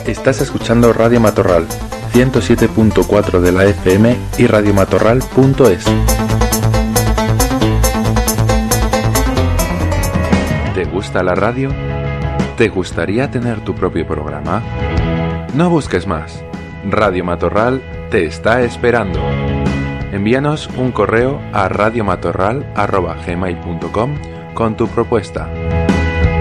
Estás escuchando Radio Matorral, 107.4 de la FM y radiomatorral.es. ¿Te gusta la radio? ¿Te gustaría tener tu propio programa? No busques más. Radio Matorral te está esperando. Envíanos un correo a radiomatorral@gmail.com con tu propuesta.